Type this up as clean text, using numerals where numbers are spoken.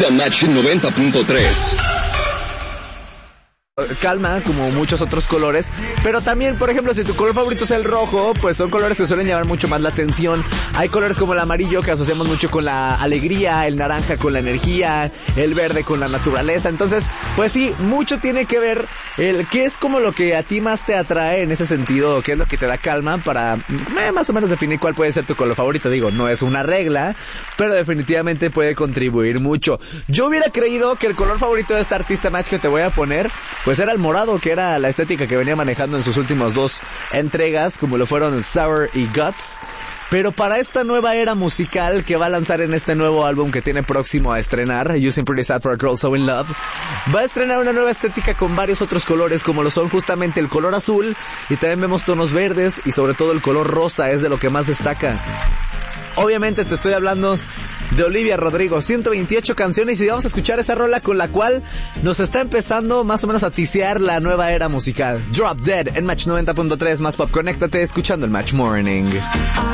a Match 90.3. Calma, como muchos otros colores, pero también, por ejemplo, si tu color favorito es el rojo, pues son colores que suelen llamar mucho más la atención. Hay colores como el amarillo que asociamos mucho con la alegría, el naranja con la energía, el verde con la naturaleza. Entonces, pues sí, mucho tiene que ver el qué es como lo que a ti más te atrae en ese sentido, qué es lo que te da calma para más o menos definir cuál puede ser tu color favorito. Digo, no es una regla, pero definitivamente puede contribuir mucho. Yo hubiera creído que el color favorito de esta artista Match que te voy a poner, pues era el morado, que era la estética que venía manejando en sus últimas dos entregas, como lo fueron Sour y Guts. Pero para esta nueva era musical que va a lanzar en este nuevo álbum que tiene próximo a estrenar, Using Pretty Sad for a Girl So In Love, va a estrenar una nueva estética con varios otros colores, como lo son justamente el color azul, y también vemos tonos verdes, y sobre todo el color rosa es de lo que más destaca. Obviamente te estoy hablando de Olivia Rodrigo, 128 canciones, y vamos a escuchar esa rola con la cual nos está empezando más o menos a tisear la nueva era musical. Drop Dead en Match 90.3, más pop, conéctate escuchando el Match Morning.